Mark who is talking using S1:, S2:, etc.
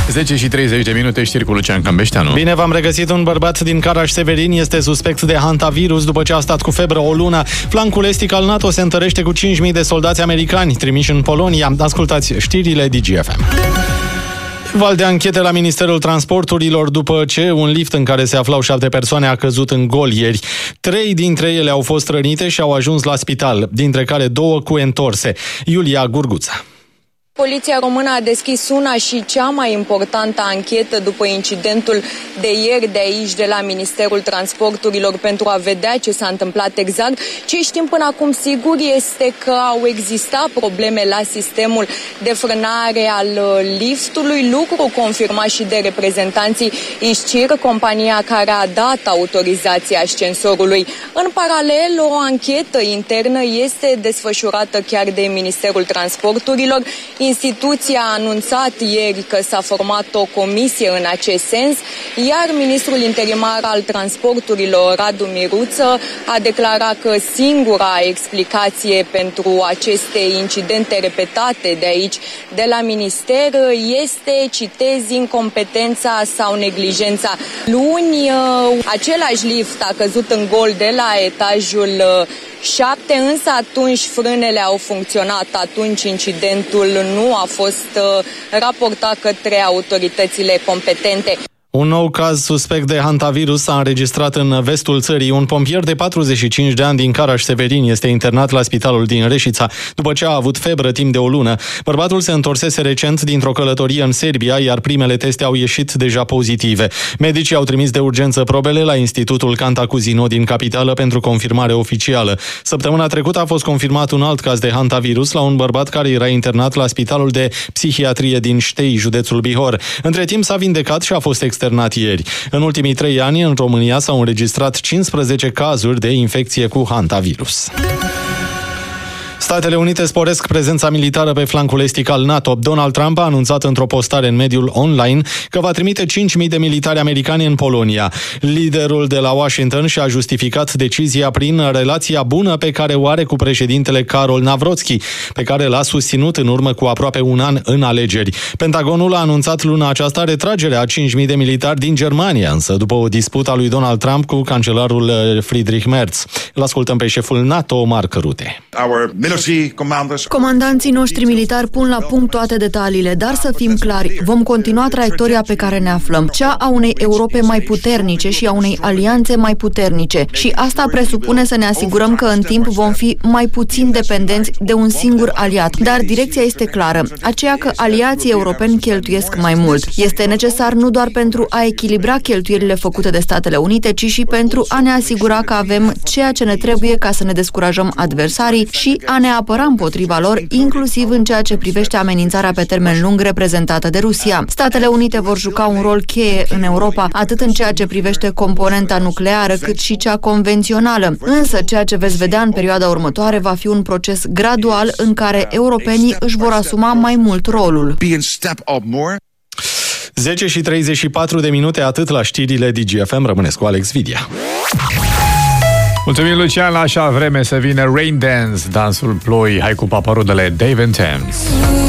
S1: 10:30, știri cu Lucian Cambeșteanu.
S2: Bine v-am regăsit. Un bărbat din Caraș-Severin este suspect de hantavirus după ce a stat cu febră o lună. Flancul estic al NATO se întărește cu 5.000 de soldați americani trimiși în Polonia. Ascultați știrile DGFM. Val de anchete la Ministerul Transporturilor după ce un lift în care se aflau 7 persoane a căzut în gol ieri. 3 dintre ele au fost rănite și au ajuns la spital, dintre care 2 cu entorse. Iulia Gurguța.
S3: Poliția română a deschis una și cea mai importantă anchetă după incidentul de ieri de aici, de la Ministerul Transporturilor, pentru a vedea ce s-a întâmplat exact. Ce știm până acum sigur este că au existat probleme la sistemul de frânare al liftului, lucru confirmat și de reprezentanții Iscir, compania care a dat autorizația ascensorului. În paralel, o anchetă internă este desfășurată chiar de Ministerul Transporturilor. Instituția a anunțat ieri că s-a format o comisie în acest sens, iar ministrul interimar al transporturilor, Radu Miruță, a declarat că singura explicație pentru aceste incidente repetate de aici, de la minister, este, citez, incompetența sau neglijența. Luni, același lift a căzut în gol de la etajul 7, însă atunci frânele au funcționat, atunci incidentul nu a fost raportat către autoritățile competente.
S2: Un nou caz suspect de hantavirus s-a înregistrat în vestul țării. Un pompier de 45 de ani din Caraș-Severin este internat la spitalul din Reșița după ce a avut febră timp de o lună. Bărbatul se întorsese recent dintr-o călătorie în Serbia, iar primele teste au ieșit deja pozitive. Medicii au trimis de urgență probele la Institutul Cantacuzino din capitală pentru confirmare oficială. Săptămâna trecută a fost confirmat un alt caz de hantavirus la un bărbat care era internat la Spitalul de Psihiatrie din Ștei, județul Bihor. Între timp s-a vindecat și a fost externat ieri. În ultimii 3 ani, în România s-au înregistrat 15 cazuri de infecție cu hantavirus. Statele Unite sporesc prezența militară pe flancul estic al NATO. Donald Trump a anunțat într-o postare în mediul online că va trimite 5.000 de militari americani în Polonia. Liderul de la Washington și-a justificat decizia prin relația bună pe care o are cu președintele Karol Nawrocki, pe care l-a susținut în urmă cu aproape un an în alegeri. Pentagonul a anunțat luna aceasta retragerea a 5.000 de militari din Germania, însă după o dispută a lui Donald Trump cu cancelarul Friedrich Merz. Îl ascultăm pe șeful NATO, Mark Rutte.
S4: Comandanții noștri militari pun la punct toate detaliile, dar să fim clari, vom continua traiectoria pe care ne aflăm, cea a unei Europe mai puternice și a unei alianțe mai puternice. Și asta presupune să ne asigurăm că în timp vom fi mai puțin dependenți de un singur aliat. Dar direcția este clară, aceea că aliații europeni cheltuiesc mai mult. Este necesar nu doar pentru a echilibra cheltuielile făcute de Statele Unite, ci și pentru a ne asigura că avem ceea ce ne trebuie ca să ne descurajăm adversarii și a ne apăra împotriva lor, inclusiv în ceea ce privește amenințarea pe termen lung reprezentată de Rusia. Statele Unite vor juca un rol cheie în Europa, atât în ceea ce privește componenta nucleară, cât și cea convențională. Însă, ceea ce veți vedea în perioada următoare va fi un proces gradual în care europenii își vor asuma mai mult rolul.
S2: 10:34, atât la știrile DGFM. Rămâneți cu Alex Vidia.
S1: Mulțumim, Lucian. La așa vreme să vină Rain Dance, dansul ploi. Hai cu paparudele Dave and Thames.